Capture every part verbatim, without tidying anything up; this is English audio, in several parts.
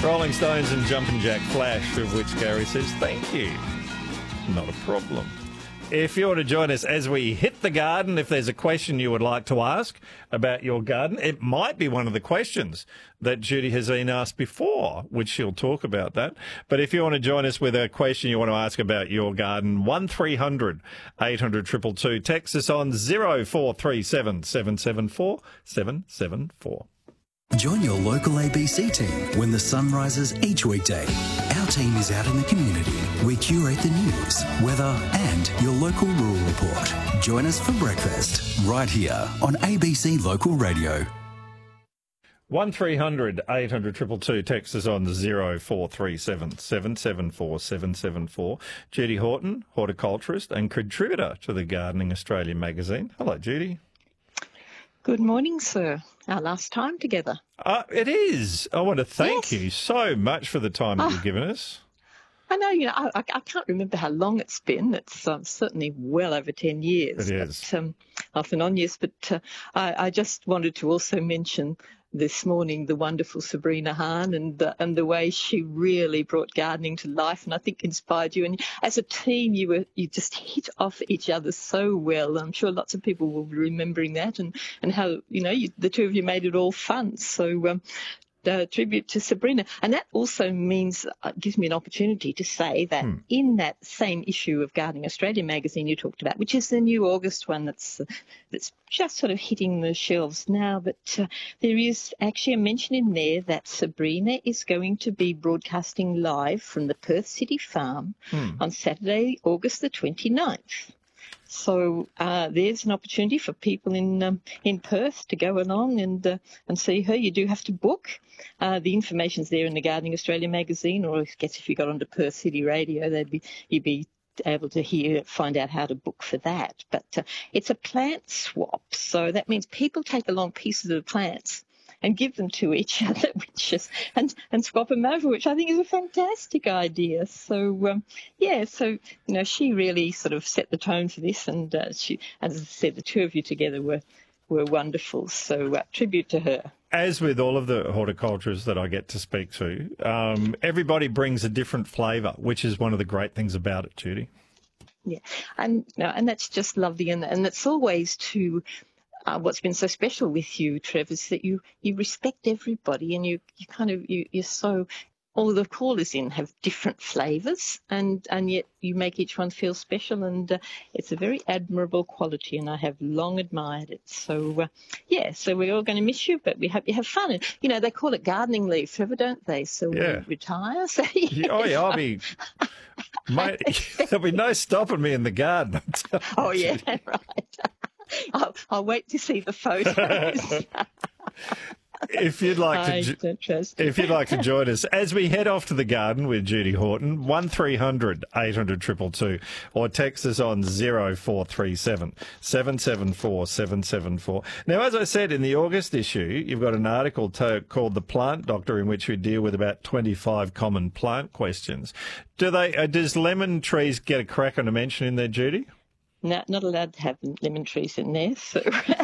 Rolling Stones and Jumpin' Jack Flash, of which Gary says thank you. Not a problem. If you want to join us as we hit the garden, if there's a question you would like to ask about your garden, it might be one of the questions that Judy has been asked before, which she'll talk about that. But if you want to join us with a question you want to ask about your garden, one three hundred eight hundred two two two. Text us on zero four three seven seven seven four seven seven four. Join your local A B C team when the sun rises each weekday. Our team is out in the community. We curate the news, weather and your local rural report. Join us for breakfast right here on A B C Local Radio. one three hundred eight hundred two two two. Text us on zero four three seven seven seven four seven seven four. Judy Horton, horticulturist and contributor to the Gardening Australia magazine. Hello, Judy. Good morning, sir. Our last time together. Uh, it is. I want to thank Yes. you so much for the time that Oh. you've given us. I know, you know, I, I can't remember how long it's been. It's um, certainly well over ten years. It is. But, um, off and on, yes. But uh, I, I just wanted to also mention this morning the wonderful Sabrina Hahn and the, and the way she really brought gardening to life and I think inspired you. And as a team, you were you just hit off each other so well. I'm sure lots of people will be remembering that and, and how, you know, you, the two of you made it all fun. So um, uh, tribute to Sabrina. And that also means, uh, gives me an opportunity to say that Hmm. in that same issue of Gardening Australia magazine you talked about, which is the new August one that's uh, that's just sort of hitting the shelves now, but uh, there is actually a mention in there that Sabrina is going to be broadcasting live from the Perth City Farm Hmm. on Saturday, August the twenty-ninth. So uh, there's an opportunity for people in um, in Perth to go along and uh, and see her. You do have to book. Uh, the information's there in the Gardening Australia magazine, or I guess if you got onto Perth City Radio, they'd be you'd be able to hear find out how to book for that. But uh, it's a plant swap, so that means people take along pieces of plants and give them to each other, which is, and, and swap them over, which I think is a fantastic idea. So, um, yeah, so, you know, she really sort of set the tone for this. And uh, she, as I said, the two of you together were, were wonderful. So uh, tribute to her. As with all of the horticulturists that I get to speak to, um, everybody brings a different flavour, which is one of the great things about it, Judy. Yeah, and, you know, and that's just lovely. And, and it's always to... Uh, what's been so special with you, Trev, is that you, you respect everybody and you, you kind of, you, you're so, all the callers in have different flavours and, and yet you make each one feel special and uh, it's a very admirable quality and I have long admired it. So, uh, yeah, so we're all going to miss you, but we hope you have fun. And, you know, they call it gardening leave, Trevor, don't they? So Yeah. we retire. So, Yeah, oh, yeah, I'll be... Mate, there'll be no stopping me in the garden. oh, yeah, right. I'll, I'll wait to see the photos. If you'd like I to, don't trust if you'd like to join us as we head off to the garden with Judy Horton, one three hundred eight hundred two two two, or text us on zero four three seven seven seven four seven seven four. Now, as I said in the August issue, you've got an article to, called "The Plant Doctor," in which we deal with about twenty-five common plant questions. Do they? Uh, does lemon trees get a crack on a mention in there, Judy? No, not allowed to have lemon trees in there. So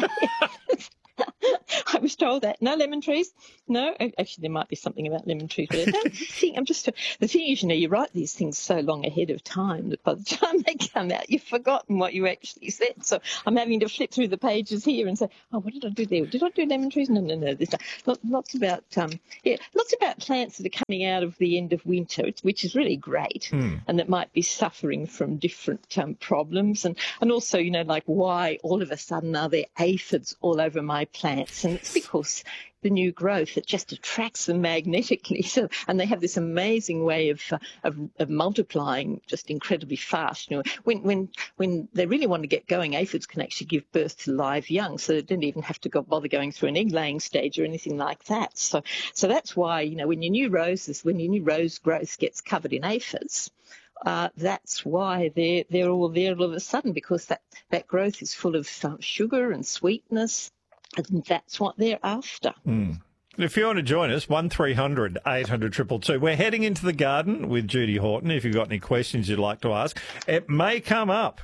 I was told that. No lemon trees. No, actually, there might be something about lemon trees. But I don't think, I'm just, the thing is, you know, you write these things so long ahead of time that by the time they come out, you've forgotten what you actually said. So I'm having to flip through the pages here and say, oh, what did I do there? Did I do lemon trees? No, no, no. There's not, lots about, um, yeah, lots about plants that are coming out of the end of winter, which is really great, Hmm. and that might be suffering from different um, problems. And, and also, you know, like why all of a sudden are there aphids all over my plants? And it's because the new growth, it just attracts them magnetically. So, and they have this amazing way of, uh, of of multiplying just incredibly fast. You know, when when when they really want to get going, aphids can actually give birth to live young, so they don't even have to go, bother going through an egg laying stage or anything like that. So, so that's why, you know, when your new roses, when your new rose growth gets covered in aphids, Uh, that's why they're they're all there all of a sudden, because that, that growth is full of uh, sugar and sweetness, and that's what they're after. Mm. If you want to join us, one three hundred eight hundred two two two. We're heading into the garden with Judy Horton. If you've got any questions you'd like to ask, it may come up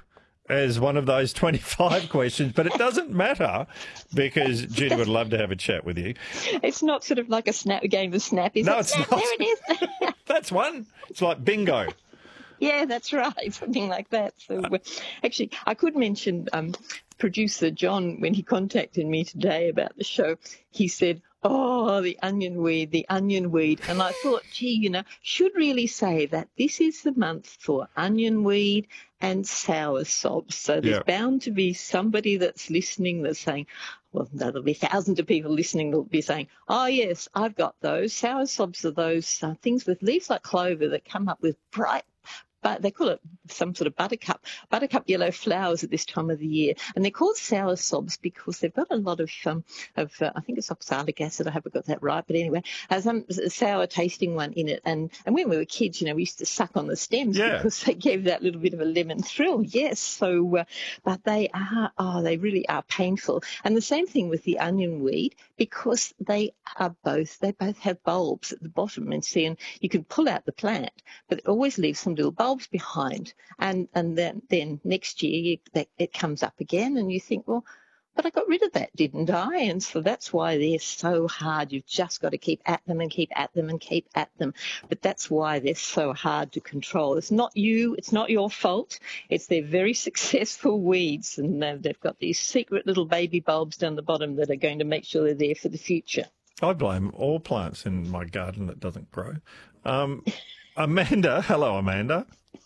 as one of those twenty-five questions, but it doesn't matter because Judy would love to have a chat with you. It's not sort of like a snap a game of snap, is No, it? it's Snap, not. there it is. That's one. It's like bingo. Yeah, that's right, something like that. So, uh, actually, I could mention um, producer John, when he contacted me today about the show, he said, oh, the onion weed, the onion weed. And I thought, gee, you know, should really say that this is the month for onion weed and sour sobs. So there's Yeah. bound to be somebody that's listening that's saying, well, there'll be thousands of people listening that'll be saying, oh, yes, I've got those. Sour sobs are those uh, things with leaves like clover that come up with bright, but they call it some sort of buttercup, buttercup yellow flowers at this time of the year. And they're called sour sobs because they've got a lot of, um, of uh, I think it's oxalic acid. I hope I got that right. But anyway, has some a sour tasting one in it. And, and when we were kids, you know, we used to suck on the stems Yeah. because they gave that little bit of a lemon thrill. Yes. So, uh, but they are, oh, they really are painful. And the same thing with the onion weed because they are both, they both have bulbs at the bottom. And see, and you can pull out the plant, but it always leaves some little bulbs behind, and and then then next year you, that, it comes up again, and you think, well, but I got rid of that, didn't I? And so that's why they're so hard. You've just got to keep at them and keep at them and keep at them. But that's why they're so hard to control. It's not you. It's not your fault. It's their very successful weeds, and they've, they've got these secret little baby bulbs down the bottom that are going to make sure they're there for the future. I blame all plants in my garden that doesn't grow. Um, Amanda, hello, Amanda.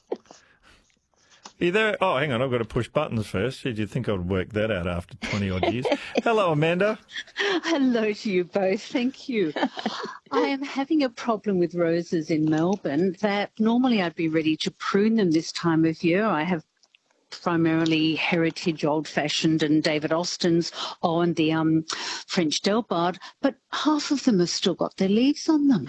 Are you there? Oh, hang on, I've got to push buttons first. Did you think I'd work that out after twenty odd years? Hello, Amanda. Hello to you both. Thank you. I am having a problem with roses in Melbourne that normally I'd be ready to prune them this time of year. I have primarily heritage, old-fashioned, and David Austin's, oh, and the um, French Delbard, but half of them have still got their leaves on them.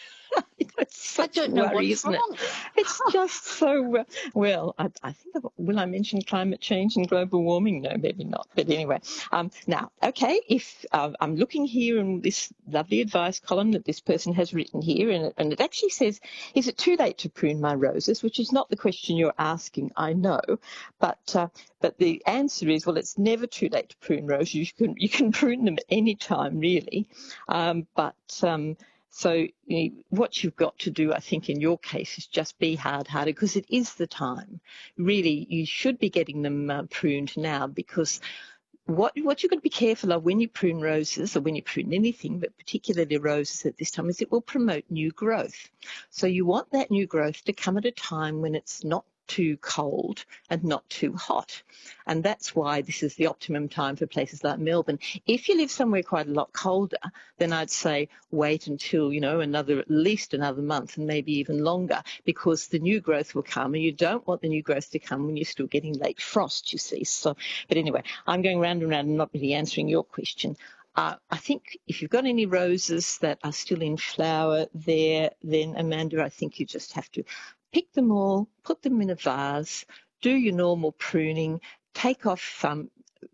It's I such don't know worry, what's isn't wrong. it? It's just so, uh, well, I, I think, of, will I mention climate change and global warming? No, maybe not. But anyway, um, now, okay, if uh, I'm looking here in this lovely advice column that this person has written here, and it, and it actually says, is it too late to prune my roses? Which is not the question you're asking, I know. But uh, but the answer is, well, it's never too late to prune roses. You can, you can prune them at any time, really. Um, but... Um, So you know, what you've got to do, I think, in your case is just be hard-hearted because it is the time. Really, you should be getting them uh, pruned now because what what you've got to be careful of when you prune roses or when you prune anything, but particularly roses at this time, is it will promote new growth. So you want that new growth to come at a time when it's not too cold and not too hot. And that's why this is the optimum time for places like Melbourne. If you live somewhere quite a lot colder, then I'd say wait until, you know, another, at least another month and maybe even longer, because the new growth will come, and you don't want the new growth to come when you're still getting late frost, you see. So, but anyway, I'm going round and round and not really answering your question. Uh, I think if you've got any roses that are still in flower there, then Amanda, I think you just have to pick them all, put them in a vase, do your normal pruning, take off, um,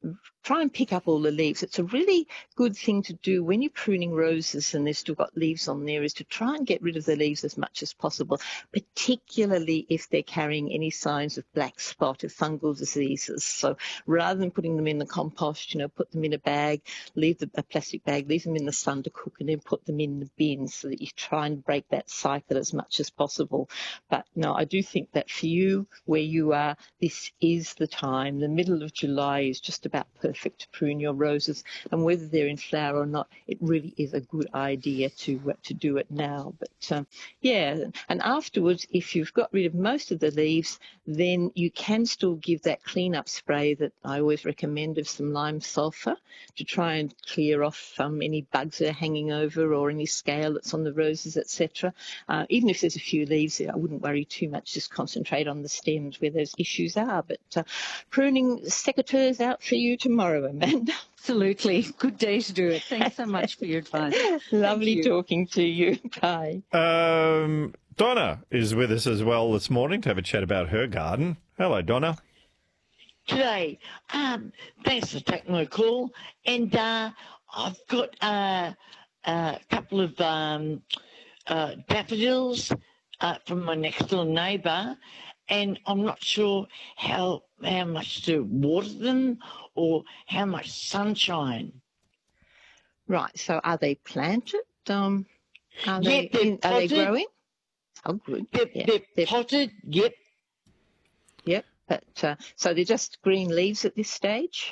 try and pick up all the leaves. It's a really good thing to do when you're pruning roses and they've still got leaves on there, is to try and get rid of the leaves as much as possible, particularly if they're carrying any signs of black spot or fungal diseases. So rather than putting them in the compost, you know, put them in a bag, leave the, a plastic bag, leave them in the sun to cook, and then put them in the bin so that you try and break that cycle as much as possible. But no, I do think that for you, where you are, this is the time. The middle of July is just about perfect to prune your roses, and whether they're in flower or not, it really is a good idea to uh, to do it now. But um, yeah, and afterwards, if you've got rid of most of the leaves, then you can still give that clean-up spray that I always recommend of some lime sulphur to try and clear off um, any bugs that are hanging over or any scale that's on the roses, et cetera. Uh, even if there's a few leaves there, I wouldn't worry too much. Just concentrate on the stems where those issues are. But uh, pruning secateurs out for you tomorrow, Amanda. Absolutely. Good day to do it. Thanks so much for your advice. Lovely you. talking to you. Bye. Um, Donna is with us as well this morning to have a chat about her garden. Hello, Donna. Today. Um, thanks for taking my call. And uh, I've got uh, a couple of um, uh, daffodils uh, from my next door neighbour, and I'm not sure how how much to water them or how much sunshine. Right. So are they planted? Um, are Yeah, they they're in, are they potted. growing? Oh, good. They're, Yeah. they're, They're- potted, yep. Yep. But uh, so they're just green leaves at this stage.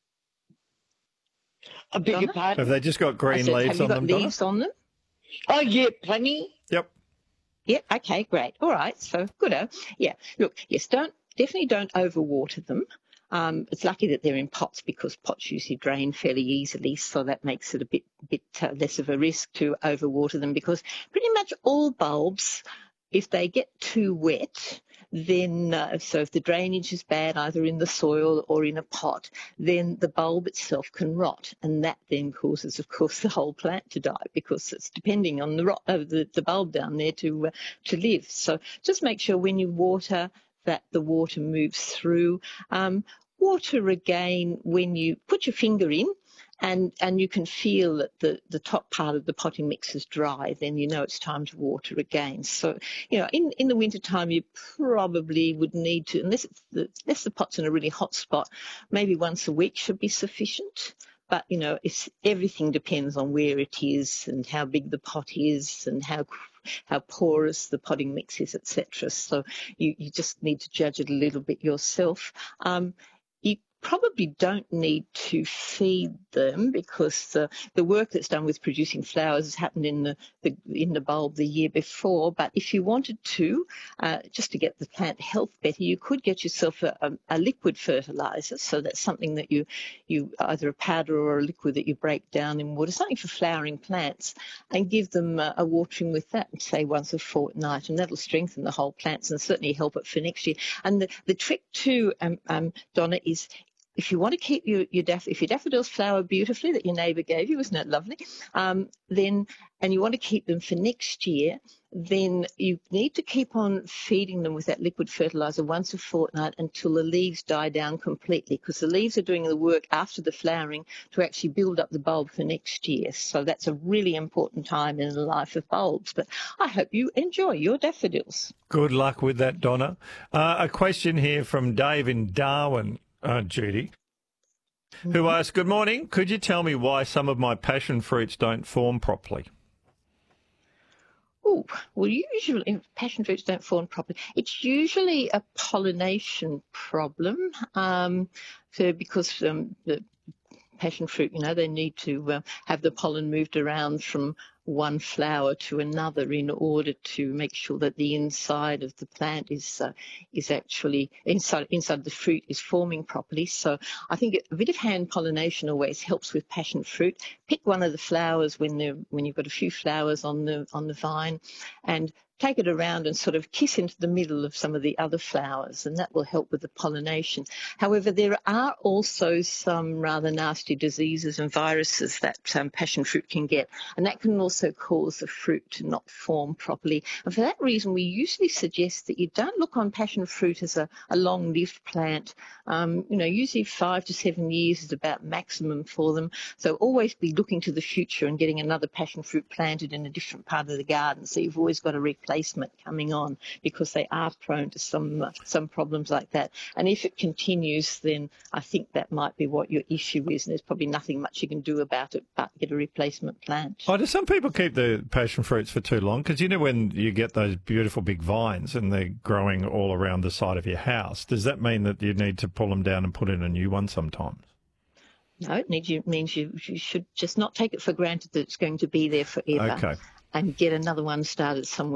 I beg your Donna? Have pardon? they just got I green said, leaves have you on got them, Donna? leaves on them? Oh, yeah, plenty. Yep. Yeah. Okay. Great. All right. So good. Yeah. Look. Yes. Don't definitely don't overwater them. Um, it's lucky that they're in pots because pots usually drain fairly easily, so that makes it a bit bit uh, less of a risk to overwater them. Because pretty much all bulbs, if they get too wet, then uh, so if the drainage is bad either in the soil or in a pot, then the bulb itself can rot, and that then causes, of course, the whole plant to die because it's depending on the rot, uh, the, the bulb down there to uh, to live. So just make sure when you water that the water moves through. Um, water again when you put your finger in. And and you can feel that the, the top part of the potting mix is dry, then you know it's time to water again. So, you know, in, in the wintertime, you probably would need to, unless, it's the, unless the pot's in a really hot spot, maybe once a week should be sufficient. But, you know, it's, everything depends on where it is and how big the pot is and how how porous the potting mix is, et cetera. So you, you just need to judge it a little bit yourself. Um, you probably don't need to feed them because the, the work that's done with producing flowers has happened in the, the in the bulb the year before. But if you wanted to, uh, just to get the plant health better, you could get yourself a, a, a liquid fertilizer. So that's something that you, you either a powder or a liquid that you break down in water, something for flowering plants, and give them a, a watering with that, say once a fortnight, and that'll strengthen the whole plants and certainly help it for next year. And the, the trick too, um, um, Donna, is if you want to keep your, your daff- if your daffodils flower beautifully that your neighbour gave you, isn't that lovely? Um, then, and you want to keep them for next year, then you need to keep on feeding them with that liquid fertiliser once a fortnight until the leaves die down completely, because the leaves are doing the work after the flowering to actually build up the bulb for next year. So that's a really important time in the life of bulbs. But I hope you enjoy your daffodils. Good luck with that, Donna. Uh, a question here from Dave in Darwin. Uh, Judy, who asked, good morning, could you tell me why some of my passion fruits don't form properly? Oh, well, usually passion fruits don't form properly. It's usually a pollination problem, um, so because um, the passion fruit, you know, they need to uh, have the pollen moved around from one flower to another in order to make sure that the inside of the plant is uh, is actually inside inside the fruit is forming properly. So I think a bit of hand pollination always helps with passion fruit. Pick one of the flowers when they when you've got a few flowers on the on the vine, and take it around and sort of kiss into the middle of some of the other flowers, and that will help with the pollination. However, there are also some rather nasty diseases and viruses that um, passion fruit can get, and that can also cause the fruit to not form properly. And for that reason, we usually suggest that you don't look on passion fruit as a, a long-lived plant. Um, you know, usually five to seven years is about maximum for them. So always be looking to the future and getting another passion fruit planted in a different part of the garden. So you've always got a replacement coming on, because they are prone to some uh, some problems like that. And if it continues, then I think that might be what your issue is, and there's probably nothing much you can do about it but get a replacement plant. Oh, do some people keep the passion fruits for too long? Because you know when you get those beautiful big vines and they're growing all around the side of your house, does that mean that you need to pull them down and put in a new one sometimes? No, it needs you, means you, you should just not take it for granted that it's going to be there forever. Okay. And get another one started somewhere